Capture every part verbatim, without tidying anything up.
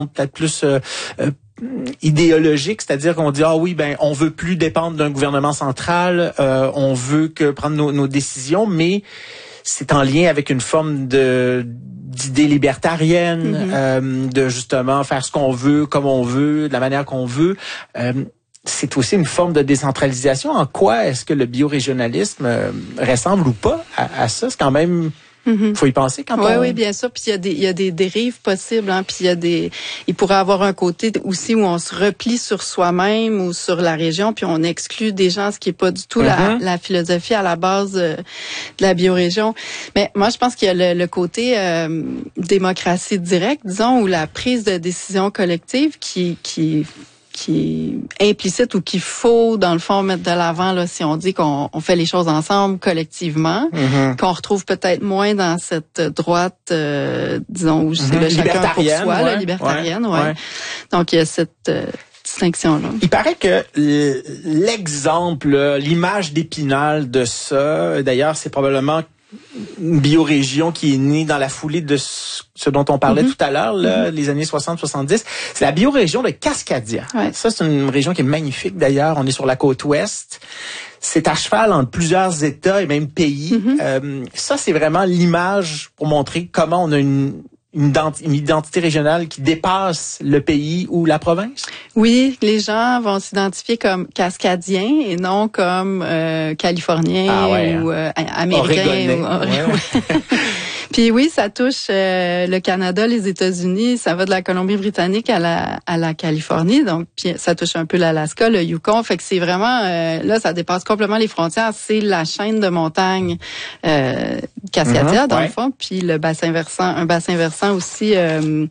peut-être plus euh, euh, idéologique, c'est-à-dire qu'on dit ah oui ben on veut plus dépendre d'un gouvernement central, euh, on veut que prendre nos, nos décisions, mais c'est en lien avec une forme de d'idées libertariennes, mm-hmm. euh, de justement faire ce qu'on veut, comme on veut, de la manière qu'on veut. Euh, c'est aussi une forme de décentralisation. En quoi est-ce que le biorégionalisme euh, ressemble ou pas à, à ça? C'est quand même... Mm-hmm. Faut y penser quand oui, on... Oui, bien sûr. Puis il y a des, il y a des dérives possibles. Hein. Puis il y a des, il pourrait avoir un côté aussi où on se replie sur soi-même ou sur la région, puis on exclut des gens, ce qui est pas du tout mm-hmm. la, la philosophie à la base euh, de la biorégion. Mais moi, je pense qu'il y a le, le côté euh, démocratie directe, disons, ou la prise de décision collective qui, qui qui est implicite ou qu'il faut, dans le fond, mettre de l'avant là, si on dit qu'on on fait les choses ensemble, collectivement, mm-hmm. qu'on retrouve peut-être moins dans cette droite, euh, disons, où c'est mm-hmm. le chacun pour soi, ouais, la libertarienne. Ouais, ouais. Ouais. Donc, il y a cette euh, distinction-là. Il paraît que l'exemple, l'image d'Épinal de ça, d'ailleurs, c'est probablement une biorégion qui est née dans la foulée de ce dont on parlait mm-hmm. tout à l'heure, là, mm-hmm. les années soixante soixante-dix. C'est la biorégion de Cascadia. Ouais. Ça, c'est une région qui est magnifique d'ailleurs. On est sur la côte ouest. C'est à cheval entre plusieurs États et même pays. Mm-hmm. Euh, ça, c'est vraiment l'image pour montrer comment on a une... Une, une identité régionale qui dépasse le pays ou la province? Oui, les gens vont s'identifier comme cascadiens et non comme euh, californiens ah ouais, ou euh, américains. Ou, ouais. Puis oui, ça touche euh, le Canada, les États-Unis, ça va de la Colombie-Britannique à la à la Californie, donc puis ça touche un peu l'Alaska, le Yukon, fait que c'est vraiment euh, là ça dépasse complètement les frontières, c'est la chaîne de montagnes euh, Cascadia mm-hmm, dans ouais. le fond, puis le bassin versant, un bassin versant aussi euh,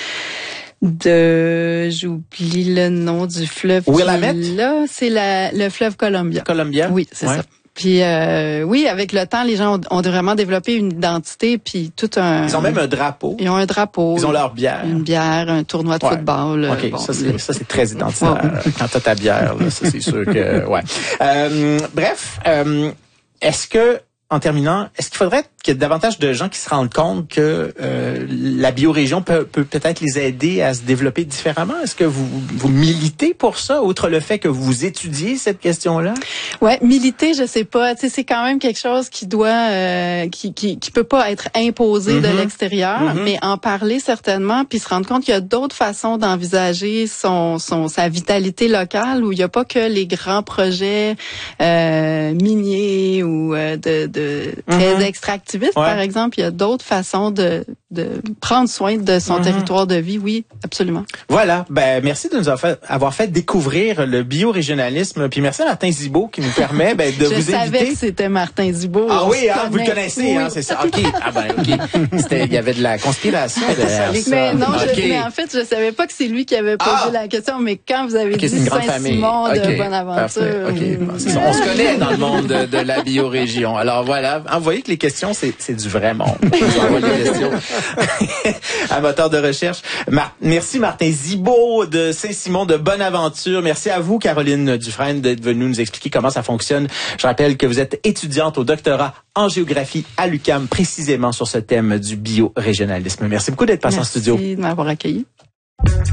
de j'oublie le nom du fleuve. Willamette? Là, c'est la le fleuve Columbia. Columbia? Oui, c'est ouais. ça. Puis euh, oui, avec le temps, les gens ont, ont vraiment développé une identité, puis tout un... Ils ont même un drapeau. Ils ont un drapeau. Ils ont leur bière. Une bière, un tournoi de ouais. football. OK, bon, ça, c'est, ça, c'est très identitaire. Ouais. Quand t'as ta bière, là, ça, c'est sûr que... ouais. Euh, bref, euh, est-ce que, en terminant, est-ce qu'il faudrait qu'il y ait davantage de gens qui se rendent compte que euh, la biorégion peut, peut peut-être les aider à se développer différemment? Est-ce que vous, vous militez pour ça, outre le fait que vous étudiez cette question-là? Ouais, militer, je sais pas. Tu sais, c'est quand même quelque chose qui doit, euh, qui, qui, qui peut pas être imposé mm-hmm. de l'extérieur, mm-hmm. mais en parler certainement, puis se rendre compte qu'il y a d'autres façons d'envisager son, son, sa vitalité locale, où il y a pas que les grands projets euh, miniers ou euh, de, de très mm-hmm. extractifs. Ouais. Par exemple, il y a d'autres façons de, de prendre soin de son mm-hmm. territoire de vie. Oui, absolument. Voilà. Ben, merci de nous avoir fait, avoir fait découvrir le biorégionalisme. Puis merci à Martin Zibaud qui nous permet ben, de Je vous inviter. Je savais que c'était Martin Zibaud. Ah oui, hein, vous le connaissez, oui. hein, c'est ça. OK. Ah ben, OK. C'était, il y avait de la conspiration derrière ça. Mais non, okay. je, mais en fait, je savais pas que c'est lui qui avait posé ah. la question, mais quand vous avez okay, dit Saint-Simon de okay. Bonaventure. Okay. Bon, c'est ça. On se connaît dans le monde de, de la biorégion. Alors voilà, vous voyez que les questions, c'est, c'est du vrai monde. Je vous envoie les questions à moteur de recherche. Mar- Merci Martin Zibaud de Saint-Simon de Bonaventure. Merci à vous, Caroline Dufresne, d'être venue nous expliquer comment ça fonctionne. Je rappelle que vous êtes étudiante au doctorat en géographie à l'U Q A M, précisément sur ce thème du biorégionalisme. Merci beaucoup d'être passé en studio. Merci de m'avoir accueilli.